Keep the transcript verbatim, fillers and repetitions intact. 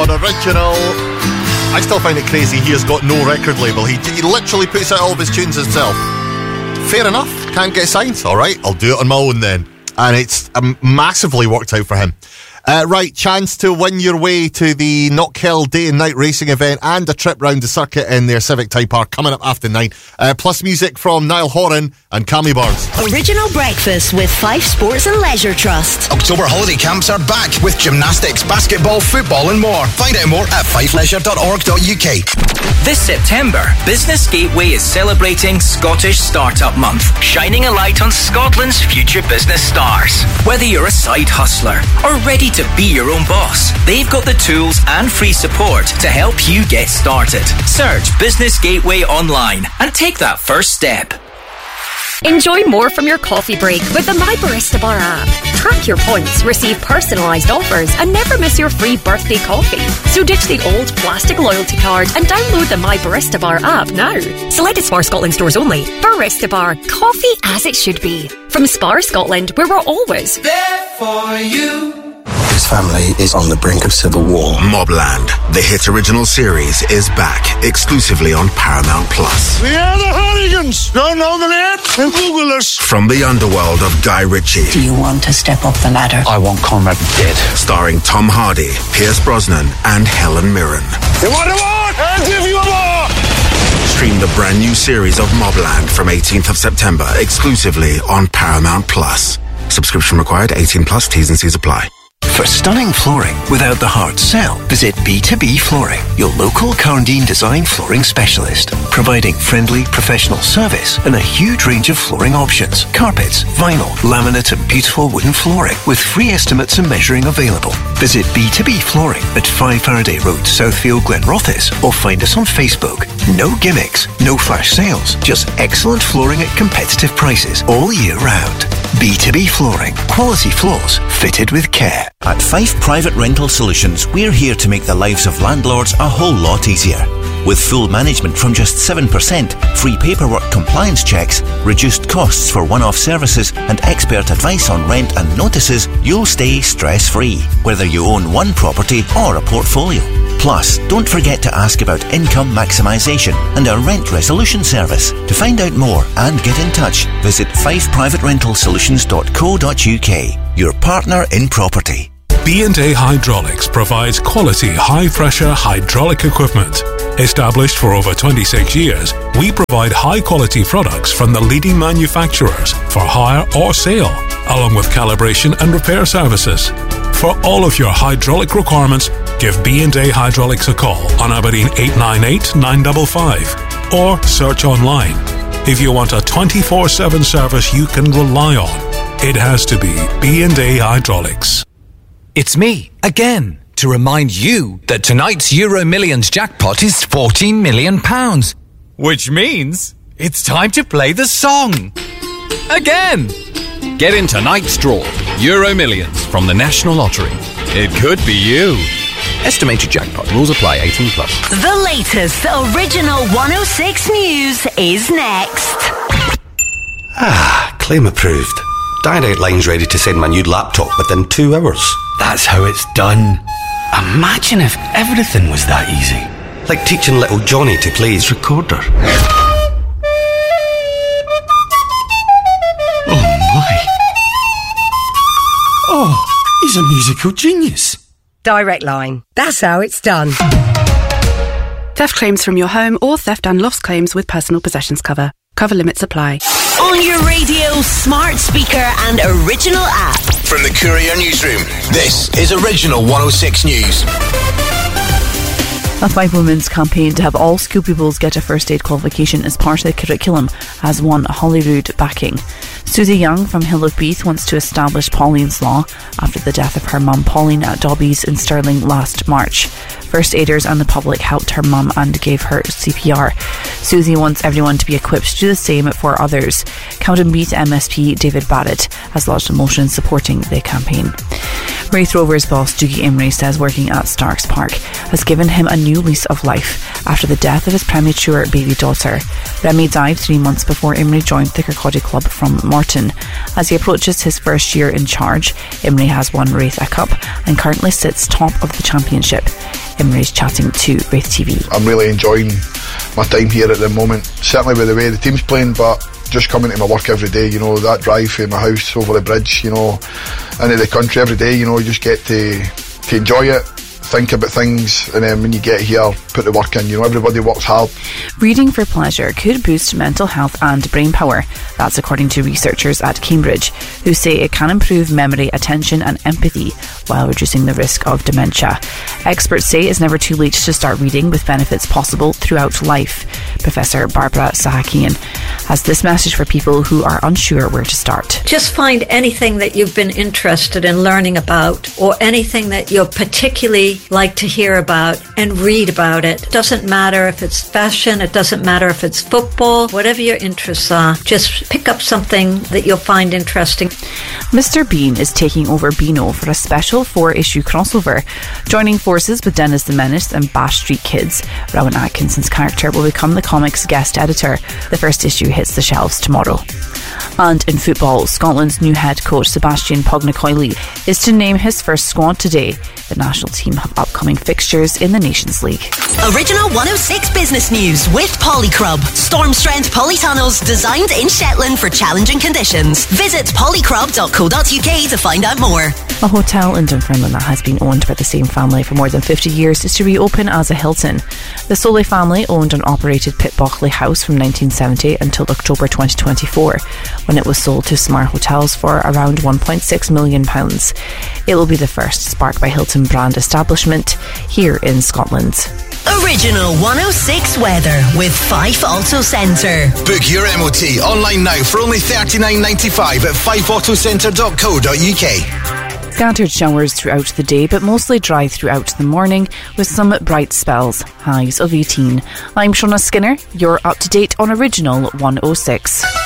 on Original. I still find it crazy he has got no record label. He, he literally puts out all of his tunes himself. Fair enough, can't get signed. Alright, I'll do it on my own then. And it's um, massively worked out for him. Uh, right, chance to win your way to the Knockhill Day and Night Racing event and a trip round the circuit in their Civic Type R coming up after nine. Uh, plus music from Niall Horan and Cammy Barnes. Original breakfast with Fife Sports and Leisure Trust. October holiday camps are back with gymnastics, basketball, football and more. Find out more at fife leisure dot org dot u k. This September, Business Gateway is celebrating Scottish Startup Month, shining a light on Scotland's future business stars. Whether you're a side hustler or ready to be your own boss, they've got the tools and free support to help you get started. Search Business Gateway online and take that first step. Enjoy more from your coffee break with the My Barista Bar app. Track your points, receive personalised offers, and never miss your free birthday coffee. So ditch the old plastic loyalty card and download the My Barista Bar app now. Selected Spar Scotland stores only. Barista Bar, coffee as it should be. From Spar Scotland, where we're always there for you. His family is on the brink of civil war. Mobland, the hit original series, is back exclusively on Paramount Plus. We are the Hooligans. Don't know the name? Then Google us. From the underworld of Guy Ritchie. Do you want to step up the ladder? I want Conrad dead. Starring Tom Hardy, Pierce Brosnan, and Helen Mirren. You want a war? I'll give you a war. Stream the brand new series of Mobland from eighteenth of September exclusively on Paramount Plus. Subscription required. eighteen plus. T's and C's apply. For stunning flooring without the hard sell, visit B two B Flooring, your local Carndine design flooring specialist, providing friendly, professional service and a huge range of flooring options: carpets, vinyl, laminate and beautiful wooden flooring with free estimates and measuring available. Visit B two B Flooring at five Faraday Road, Southfield, Glenrothes, or find us on Facebook. No gimmicks, no flash sales, just excellent flooring at competitive prices all year round. B two B Flooring, quality floors fitted with care. At Fife Private Rental Solutions, we're here to make the lives of landlords a whole lot easier. With full management from just seven percent, free paperwork compliance checks, reduced costs for one-off services and expert advice on rent and notices, you'll stay stress-free, whether you own one property or a portfolio. Plus, don't forget to ask about income maximisation and our rent resolution service. To find out more and get in touch, visit fife private rental solutions dot co dot u k, your partner in property. B and A Hydraulics provides quality high-pressure hydraulic equipment. Established for over twenty-six years, we provide high-quality products from the leading manufacturers for hire or sale, along with calibration and repair services. For all of your hydraulic requirements, give B and A Hydraulics a call on Aberdeen eight nine eight, nine five five or search online. If you want a twenty-four seven service you can rely on, it has to be B and A Hydraulics. It's me, again, to remind you that tonight's Euro Millions jackpot is fourteen million pounds. Which means it's time to play the song. Again! Get in tonight's draw, Euro Millions from the National Lottery. It could be you. Estimated jackpot. Rules apply. eighteen plus. The latest Original one oh six News is next. Ah, claim approved. Direct Line's ready to send my new laptop within two hours. That's how it's done. Imagine if everything was that easy. Like teaching little Johnny to play his recorder. Oh my. Oh, he's a musical genius. Direct Line. That's how it's done. Theft claims from your home or theft and loss claims with personal possessions cover. Cover limits apply. On your radio, smart speaker and Original app. From the Courier Newsroom, this is Original one oh six News. A Fife Women's campaign to have all school pupils get a first aid qualification as part of the curriculum has won Holyrood backing. Susie Young from Hillowbeath wants to establish Pauline's Law after the death of her mum Pauline at Dobbies in Stirling last March. First aiders and the public helped her mum and gave her C P R. Susie wants everyone to be equipped to do the same for others. Cowdenbeath M S P David Barrett has lodged a motion supporting the campaign. Wraith Rovers boss Dougie Imrie says working at Starks Park has given him a new lease of life after the death of his premature baby daughter. Remy died three months before Imrie joined the Kirkcaldy club from Morton. As he approaches his first year in charge, Imrie has won Raith a Cup and currently sits top of the championship. Imrie's chatting to Raith T V. I'm really enjoying my time here at the moment, certainly with the way the team's playing, but just coming to my work every day, you know, that drive from my house over the bridge, you know, into the country every day, you know, you just get to, to enjoy it, think about things, and then when you get here, put the work in. You know, everybody works hard. Reading for pleasure could boost mental health and brain power. That's according to researchers at Cambridge, who say it can improve memory, attention and empathy while reducing the risk of dementia. Experts say it's never too late to start reading, with benefits possible throughout life. Professor Barbara Sahakian has this message for people who are unsure where to start. Just find anything that you've been interested in learning about, or anything that you're particularly like to hear about, and read about it. It doesn't matter if it's fashion, it doesn't matter if it's football, whatever your interests are, just pick up something that you'll find interesting. Mister Bean is taking over Beano for a special four-issue crossover. Joining forces with Dennis the Menace and Bash Street Kids, Rowan Atkinson's character will become the comic's guest editor. The first issue hits the shelves tomorrow. And in football, Scotland's new head coach Sebastian Pognacoili is to name his first squad today. The national team have upcoming fixtures in the Nations League. Original one oh six Business News with Polycrub. Storm strength polytunnels designed in Shetland for challenging conditions. Visit polycrub dot co dot uk to find out more. A hotel in Dunfermline that has been owned by the same family for more than fifty years is to reopen as a Hilton. The Soley family owned and operated Pitbockley House from nineteen seventy until October twenty twenty-four, when it was sold to Smart Hotels for around one point six million pounds. It will be the first Spark by Hilton brand establishment here in Scotland. Original one oh six weather with Fife Auto Centre. Book your M O T online now for only thirty-nine ninety-five at fife auto centre dot co dot uk. Scattered showers throughout the day, but mostly dry throughout the morning with some bright spells. Highs of eighteen. I'm Shona Skinner. You're up to date on Original one oh six.